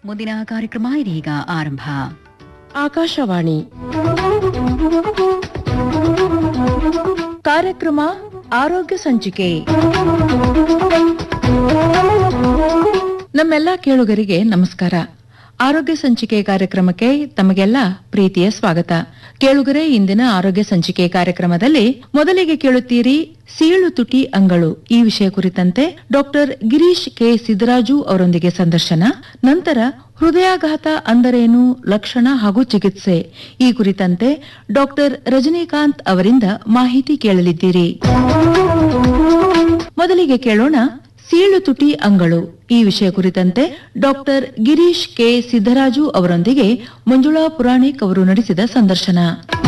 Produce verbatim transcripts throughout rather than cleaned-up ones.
ಮುಂದಿನ ಕಾರ್ಯಕ್ರಮ ಇದೀಗ ಆರಂಭ. ಆಕಾಶವಾಣಿ ಕಾರ್ಯಕ್ರಮ ಆರೋಗ್ಯ ಸಂಚಿಕೆ. ನಮ್ಮೆಲ್ಲ ಕೇಳುಗರಿಗೆ ನಮಸ್ಕಾರ. ಆರೋಗ್ಯ ಸಂಚಿಕೆ ಕಾರ್ಯಕ್ರಮಕ್ಕೆ ತಮಗೆಲ್ಲ ಪ್ರೀತಿಯ ಸ್ವಾಗತ. ಕೇಳುಗರೆ, ಇಂದಿನ ಆರೋಗ್ಯ ಸಂಚಿಕೆ ಕಾರ್ಯಕ್ರಮದಲ್ಲಿ ಮೊದಲಿಗೆ ಕೇಳುತ್ತೀರಿ ಸೀಳು ತುಟಿ ಅಂಗಳು ಈ ವಿಷಯ ಕುರಿತಂತೆ ಡಾಕ್ಟರ್ ಗಿರೀಶ್ ಕೆ ಸಿದ್ದರಾಜು ಅವರೊಂದಿಗೆ ಸಂದರ್ಶನ. ನಂತರ ಹೃದಯಾಘಾತ ಅಂದರೇನು, ಲಕ್ಷಣ ಹಾಗೂ ಚಿಕಿತ್ಸೆ ಈ ಕುರಿತಂತೆ ಡಾಕ್ಟರ್ ರಜನಿಕಾಂತ್ ಅವರಿಂದ ಮಾಹಿತಿ ಕೇಳಲಿದ್ದೀರಿ. ಮೊದಲಿಗೆ ಕೇಳೋಣ ಸೀಳು ತುಟಿ ಅಂಗಳು ಈ ವಿಷಯ ಕುರಿತಂತೆ ಡಾಕ್ಟರ್ ಗಿರೀಶ್ ಕೆ ಸಿದ್ದರಾಜು ಅವರೊಂದಿಗೆ ಮಂಜುಳಾ ಪುರಾಣಿಕ್ ಅವರು ನಡೆಸಿದ ಸಂದರ್ಶನ.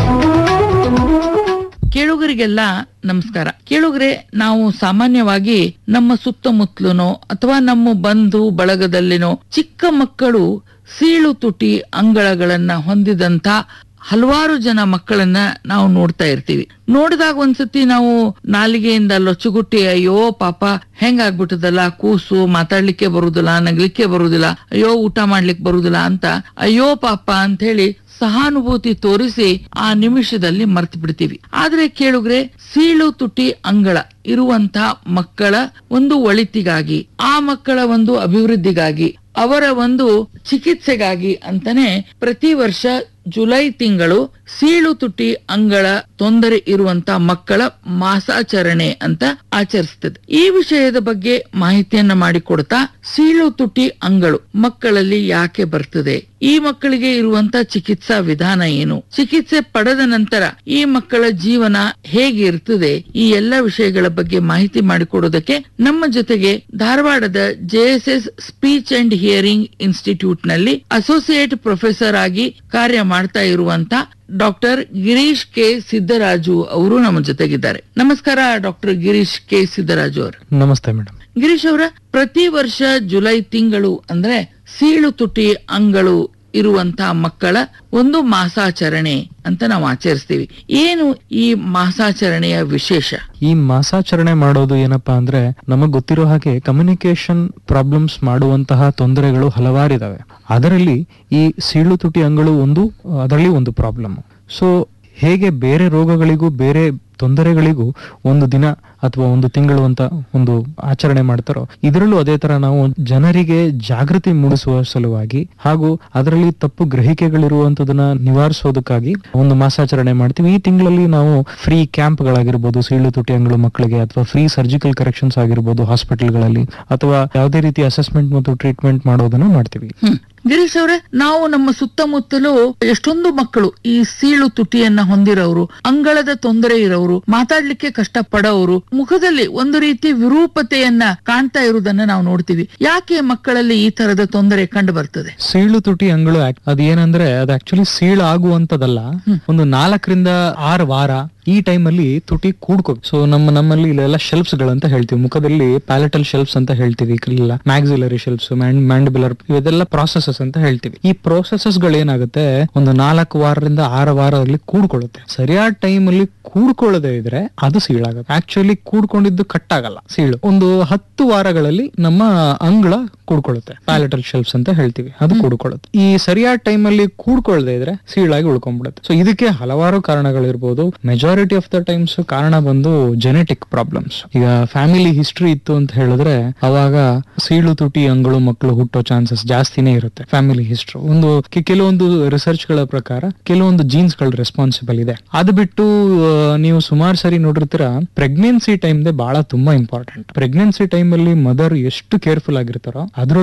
ಕೇಳುಗರಿಗೆಲ್ಲ ನಮಸ್ಕಾರ. ಕೇಳುಗರೆ, ನಾವು ಸಾಮಾನ್ಯವಾಗಿ ನಮ್ಮ ಸುತ್ತಮುತ್ತಲನೋ ಅಥವಾ ನಮ್ಮ ಬಂಧು ಬಳಗದಲ್ಲಿನೋ ಚಿಕ್ಕ ಮಕ್ಕಳು ಸೀಳು ತುಟಿ ಅಂಗಳಗಳನ್ನ ಹೊಂದಿದಂತ ಹಲವಾರು ಜನ ಮಕ್ಕಳನ್ನ ನಾವು ನೋಡ್ತಾ ಇರ್ತೀವಿ. ನೋಡಿದಾಗ ಒಂದ್ಸತಿ ನಾವು ನಾಲಿಗೆಯಿಂದ ಲೊಚ್ಚುಗುಟ್ಟಿ ಅಯ್ಯೋ ಪಾಪ ಹೆಂಗಾಗ್ಬಿಟ್ಟದಲ್ಲ, ಕೂಸು ಮಾತಾಡ್ಲಿಕ್ಕೆ ಬರುದಿಲ್ಲ, ನಗ್ಲಿಕ್ಕೆ ಬರುದಿಲ್ಲ, ಅಯ್ಯೋ ಊಟ ಮಾಡ್ಲಿಕ್ಕೆ ಬರುದಿಲ್ಲ ಅಂತ ಅಯ್ಯೋ ಪಾಪ ಅಂತ ಹೇಳಿ ಸಹಾನುಭೂತಿ ತೋರಿಸಿ ಆ ನಿಮಿಷದಲ್ಲಿ ಮರ್ತು ಬಿಡ್ತೀವಿ. ಆದ್ರೆ ಕೇಳುಗ್ರೆ, ಸೀಳು ತುಟಿ ಅಂಗಳ ಇರುವಂತ ಮಕ್ಕಳ ಒಂದು ಒಳಿತಿಗಾಗಿ, ಆ ಮಕ್ಕಳ ಒಂದು ಅಭಿವೃದ್ಧಿಗಾಗಿ, ಅವರ ಒಂದು ಚಿಕಿತ್ಸೆಗಾಗಿ ಅಂತಾನೆ ಪ್ರತಿ ವರ್ಷ ಜುಲೈ ತಿಂಗಳು ಸೀಳು ತುಟಿ ಅಂಗಳ ತೊಂದರೆ ಇರುವಂತ ಮಕ್ಕಳ ಮಾಸಾಚರಣೆ ಅಂತ ಆಚರಿಸ್ತದೆ. ಈ ವಿಷಯದ ಬಗ್ಗೆ ಮಾಹಿತಿಯನ್ನ ಮಾಡಿಕೊಡ್ತಾ, ಸೀಳು ತುಟಿ ಅಂಗಳು ಮಕ್ಕಳಲ್ಲಿ ಯಾಕೆ ಬರ್ತದೆ, ಈ ಮಕ್ಕಳಿಗೆ ಇರುವಂತ ಚಿಕಿತ್ಸಾ ವಿಧಾನ ಏನು, ಚಿಕಿತ್ಸೆ ಪಡೆದ ನಂತರ ಈ ಮಕ್ಕಳ ಜೀವನ ಹೇಗೆ ಇರ್ತದೆ, ಈ ಎಲ್ಲ ವಿಷಯಗಳ ಬಗ್ಗೆ ಮಾಹಿತಿ ಮಾಡಿಕೊಡೋದಕ್ಕೆ ನಮ್ಮ ಜೊತೆಗೆ ಧಾರವಾಡದ J S S speech and hearing institute ನಲ್ಲಿ ಅಸೋಸಿಯೇಟ್ ಪ್ರೊಫೆಸರ್ ಆಗಿ ಕಾರ್ಯ ಮಾಡ್ತಾ ಇರುವಂತ ಡಾಕ್ಟರ್ ಗಿರೀಶ್ ಕೆ ಸಿದ್ದರಾಜು ಅವರು ನಮ್ಮ ಜೊತೆಗಿದ್ದಾರೆ. ನಮಸ್ಕಾರ ಡಾಕ್ಟರ್ ಗಿರೀಶ್ ಕೆ ಸಿದ್ದರಾಜು ಅವರು. ನಮಸ್ತೆ ಮೇಡಮ್. ಗಿರೀಶ್ ಅವರ, ಪ್ರತಿ ವರ್ಷ ಜುಲೈ ತಿಂಗಳು ಅಂದ್ರೆ ಸೀಳು ತುಟಿ ಅಂಗಳು ಇರುವಂತ ಮಕ್ಕಳ ಒಂದು ಮಾಸಾಚರಣೆ ಅಂತ ನಾವು ಆಚರಿಸ್ತೀವಿ. ಏನು ಈ ಮಾಸಾಚರಣೆಯ ವಿಶೇಷ? ಈ ಮಾಸಾಚರಣೆ ಮಾಡೋದು ಏನಪ್ಪಾ ಅಂದ್ರೆ, ನಮಗ್ ಗೊತ್ತಿರೋ ಹಾಗೆ ಕಮ್ಯುನಿಕೇಶನ್ ಪ್ರಾಬ್ಲಮ್ಸ್ ಮಾಡುವಂತಹ ತೊಂದರೆಗಳು ಹಲವಾರಿದಾವೆ. ಅದರಲ್ಲಿ ಈ ಸೀಳು ತುಟಿ ಅಂಗಳು ಒಂದು ಅದರಲ್ಲಿ ಒಂದು ಪ್ರಾಬ್ಲಮ್. ಸೊ ಹೇಗೆ ಬೇರೆ ರೋಗಗಳಿಗೂ ಬೇರೆ ತೊಂದರೆಗಳಿಗೂ ಒಂದು ದಿನ ಅಥವಾ ಒಂದು ತಿಂಗಳು ಅಂತ ಒಂದು ಆಚರಣೆ ಮಾಡ್ತಾರೋ, ಇದರಲ್ಲೂ ಅದೇ ತರ ನಾವು ಜನರಿಗೆ ಜಾಗೃತಿ ಮೂಡಿಸುವ ಸಲುವಾಗಿ ಹಾಗೂ ಅದರಲ್ಲಿ ತಪ್ಪು ಗ್ರಹಿಕೆಗಳಿರುವಂತದನ್ನ ನಿವಾರಿಸೋದಕ್ಕಾಗಿ ಒಂದು ಮಾಸಾಚರಣೆ ಮಾಡ್ತೀವಿ. ಈ ತಿಂಗಳಲ್ಲಿ ನಾವು ಫ್ರೀ ಕ್ಯಾಂಪ್ ಗಳಾಗಿರ್ಬೋದು ಸೀಳು ತುಟಿ ಅಂಗಳು ಮಕ್ಕಳಿಗೆ, ಅಥವಾ ಫ್ರೀ ಸರ್ಜಿಕಲ್ ಕರೆಕ್ಷನ್ಸ್ ಆಗಿರ್ಬೋದು ಹಾಸ್ಪಿಟಲ್ಗಳಲ್ಲಿ, ಅಥವಾ ಯಾವುದೇ ರೀತಿ ಅಸೆಸ್ಮೆಂಟ್ ಮತ್ತು ಟ್ರೀಟ್ಮೆಂಟ್ ಮಾಡೋದನ್ನ ಮಾಡ್ತೀವಿ. ಗಿರೀಶ್ ಅವರೇ, ನಾವು ನಮ್ಮ ಸುತ್ತಮುತ್ತಲೂ ಎಷ್ಟೊಂದು ಮಕ್ಕಳು ಈ ಸೀಳು ತುಟಿಯನ್ನ ಹೊಂದಿರೋರು, ಅಂಗಳದ ತೊಂದರೆ ಇರೋರು, ಮಾತಾಡ್ಲಿಕ್ಕೆ ಕಷ್ಟ ಪಡೋರು, ಮುಖದಲ್ಲಿ ಒಂದು ರೀತಿ ವಿರೂಪತೆಯನ್ನ ಕಾಣ್ತಾ ಇರುವುದನ್ನ ನಾವು ನೋಡ್ತೀವಿ. ಯಾಕೆ ಮಕ್ಕಳಲ್ಲಿ ಈ ತರದ ತೊಂದರೆ ಕಂಡು ಬರ್ತದೆ? ಸೀಳು ತುಟಿ ಅಂಗಳು ಅದೇನಂದ್ರೆ, ಅದು ಆಕ್ಚುಲಿ ಸೀಳು ಆಗುವಂತದಲ್ಲ. ಒಂದು ನಾಲ್ಕರಿಂದ ಆರು ವಾರ ಈ ಟೈಮ್ ಅಲ್ಲಿ ತುಟಿ ಕೂಡ್ಕೋ. ಸೊ ನಮ್ಮ ನಮ್ಮಲ್ಲಿ ಇಲ್ಲೆಲ್ಲ ಶೆಲ್ಫ್ಸ್ ಗಳಂತ ಹೇಳ್ತೀವಿ, ಮುಖದಲ್ಲಿ ಪ್ಯಾಲೆಟಲ್ ಶೆಲ್ಫ್ಸ್ ಅಂತ ಹೇಳ್ತೀವಿ, ಇಲ್ಲ ಮ್ಯಾಕ್ಸಿಲರಿ ಶೆಲ್ಫ್ಸ್, ಮ್ಯಾಂಡಿಬುಲರ್, ಇವೆಲ್ಲ ಪ್ರಾಸೆಸಸ್ ಅಂತ ಹೇಳ್ತೀವಿ. ಈ ಪ್ರೊಸೆಸಸ್ ಗಳು ಏನಾಗುತ್ತೆ, ಒಂದು ನಾಲ್ಕು ವಾರದಿಂದ ಆರು ವಾರದಲ್ಲಿ ಕೂಡ್ಕೊಳ್ಳುತ್ತೆ. ಸರಿಯಾದ ಟೈಮ್ ಅಲ್ಲಿ ಕೂಡ್ಕೊಳ್ಳದೆ ಇದ್ರೆ ಅದು ಸೀಳಾಗುತ್ತೆ. ಆಕ್ಚುಲಿ ಕೂಡ್ಕೊಂಡಿದ್ದು ಕಟ್ ಆಗಲ್ಲ, ಸೀಳು ಒಂದು ಹತ್ತು ವಾರಗಳಲ್ಲಿ ನಮ್ಮ ಅಂಗಳ ಕೂಡ್ಕೊಳ್ಳುತ್ತೆ, ಪ್ಯಾಲೆಟಲ್ ಶೆಲ್ಫ್ಸ್ ಅಂತ ಹೇಳ್ತೀವಿ, ಅದು ಕೂಡ್ಕೊಳ್ಳುತ್ತೆ. ಈ ಸರಿಯಾದ ಟೈಮ್ ಅಲ್ಲಿ ಕೂಡ್ಕೊಳ್ಳದೆ ಇದ್ರೆ ಸೀಳಾಗಿ ಉಳ್ಕೊಂಡ್ಬಿಡುತ್ತೆ. ಸೊ ಇದಕ್ಕೆ ಹಲವಾರು ಕಾರಣಗಳಿರ್ಬೋದು. ಮೆಜಾರಿಟಿ ಆಫ್ ದ ಟೈಮ್ಸ್ ಕಾರಣ ಬಂದು ಜೆನೆಟಿಕ್ ಪ್ರಾಬ್ಲಮ್ಸ್. ಈಗ ಫ್ಯಾಮಿಲಿ ಹಿಸ್ಟ್ರಿ ಇತ್ತು ಅಂತ ಹೇಳಿದ್ರೆ ಅವಾಗ ಸೀಳು ತುಟಿ ಅಂಗಳು ಮಕ್ಕಳು ಹುಟ್ಟೋ ಚಾನ್ಸಸ್ ಜಾಸ್ತಿನೇ ಇರುತ್ತೆ. ಫ್ಯಾಮಿಲಿ ಹಿಸ್ಟ್ರಿ ಒಂದು ಕೆಲವೊಂದು ರಿಸರ್ಚ್ ಗಳ ಪ್ರಕಾರ ಕೆಲವೊಂದು ಜೀನ್ಸ್ ಗಳು ರೆಸ್ಪಾನ್ಸಿಬಲ್ ಇದೆ. ಅದು ಬಿಟ್ಟು ನೀವು ಸುಮಾರು ಸರಿ ನೋಡಿರ್ತೀರ, ಪ್ರೆಗ್ನೆನ್ಸಿ ಟೈಮ್ ದೇ ಬಹಳ ತುಂಬಾ ಇಂಪಾರ್ಟೆಂಟ್. ಪ್ರೆಗ್ನೆನ್ಸಿ ಟೈಮ್ ಅಲ್ಲಿ ಮದರ್ ಎಷ್ಟು ಕೇರ್ಫುಲ್ ಆಗಿರ್ತಾರೋ ಅದ್ರೊಳಗೆ